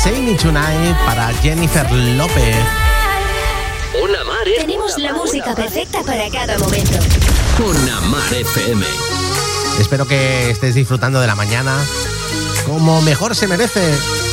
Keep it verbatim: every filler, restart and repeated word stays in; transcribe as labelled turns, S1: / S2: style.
S1: Say Me Tonight para Jennifer López.
S2: Una Mar es
S3: Tenemos la música perfecta para cada momento.
S2: Una Mar F M.
S1: Espero que estés disfrutando de la mañana como mejor se merece.